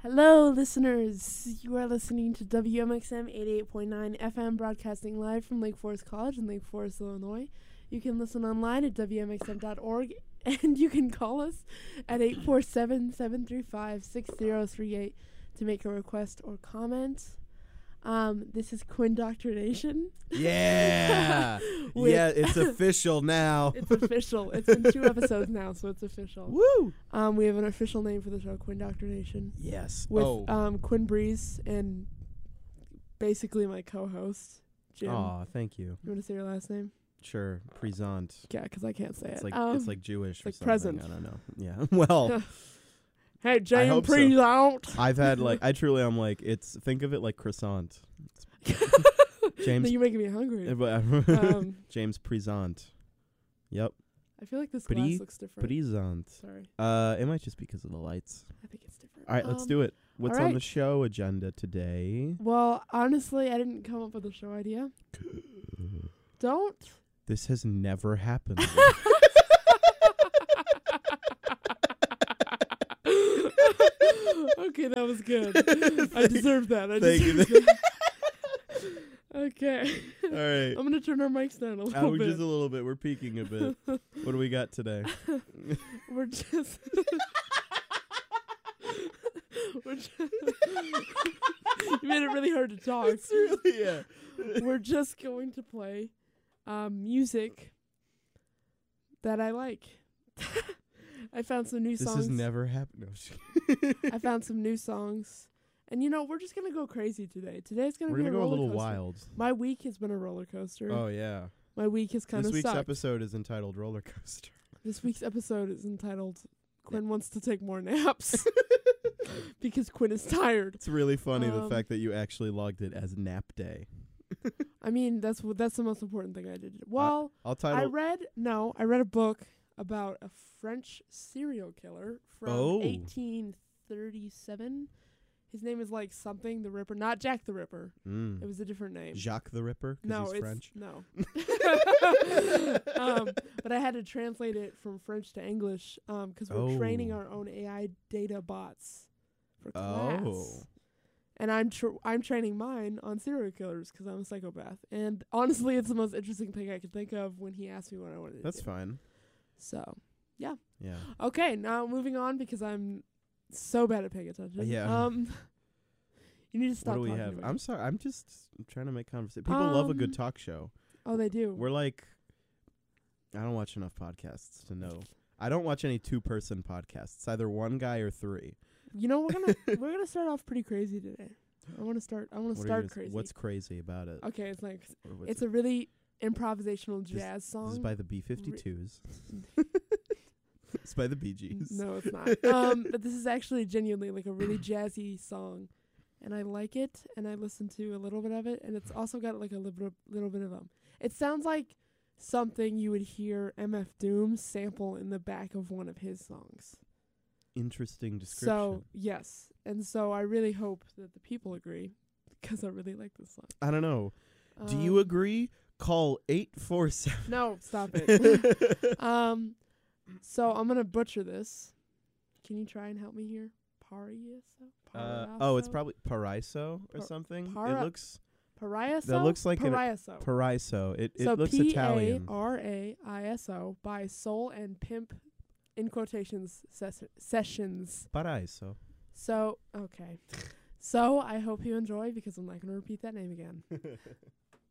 Hello, listeners. You are listening to WMXM 88.9 FM, broadcasting live from Lake Forest College in Lake Forest, Illinois. You can listen online at WMXM.org, and you can call us at 847-735-6038 to make a request or comment. This is Quindoctrination. Yeah. Yeah, it's official now. It's official. It's been 2 episodes now, so it's official. Woo! We have an official name for the show, Quindoctrination. Yes. With Quinn Breeze and basically my co-host, Jim. Aw, thank you. You want to say your last name? Sure. Present. Yeah, because I can't say It's it. like like Jewish it's or like something. present. I don't know. Yeah. Well, hey, Jim, hope so. Present. I've had I truly am think of it like croissant. James. No, you're making me hungry. James Present. Yep. I feel like this glass looks different. Present. Sorry. It might just be because of the lights. I think it's different. All right, let's do it. What's on the show agenda today? Well, honestly, I didn't come up with a show idea. Don't. This has never happened. Okay, that was good. I deserve that. Thank you. Okay. All right. I'm going to turn our mics down a little bit. Just a little bit. We're peaking a bit. What do we got today? We're just... You made it really hard to talk. It's really, yeah. We're just going to play music that I like. I found some new songs. This has never happened. No, I found some new songs. And, we're just going to go crazy today. Today's going to be We're going to go a little coaster. wild. My week has been a roller coaster. Oh, yeah. My week has kind of sucked. This week's episode is entitled Roller Coaster. This week's episode is entitled Quinn Wants to Take More Naps. Because Quinn is tired. It's really funny the fact that you actually logged it as nap day. I mean, that's the most important thing I did. Well, I read a book about a French serial killer from 1837. His name is like something the Ripper, not Jack the Ripper. It was a different name. Jacques the Ripper? No, he's French? No. But I had to translate it from French to English because we're training our own AI data bots for class. Oh. And I'm training mine on serial killers because I'm a psychopath. And honestly, it's the most interesting thing I could think of when he asked me what I wanted to do. That's fine. So, yeah. Yeah. Okay, now moving on because I'm so bad at paying attention. Yeah. You need to stop. What do we have? I'm sorry. I'm just trying to make conversation. People love a good talk show. Oh, they do. We're like, I don't watch enough podcasts to know. I don't watch any 2-person podcasts. It's either one guy or 3. We're gonna start off pretty crazy today. I want to start crazy. What's crazy about it? Okay, it's like it's a really improvisational jazz song. This is by the B-52s. It's by the Bee Gees. No, it's not. But this is actually genuinely like a really jazzy song, and I like it, and I listen to a little bit of it, and it's also got like a little bit of it sounds like something you would hear MF Doom sample in the back of one of his songs. Interesting description. So, yes. And so I really hope that the people agree because I really like this song. I don't know. Do you agree? Call 847. No, stop it. So I'm going to butcher this. Can you try and help me here? Paraiso? It's probably Paraiso or something. It looks... Paraiso? That looks like Paraiso. Paraiso. It looks Italian. Paraiso by Soul and Pimp in quotations sessions. Paraiso. So, okay. So I hope you enjoy because I'm not going to repeat that name again.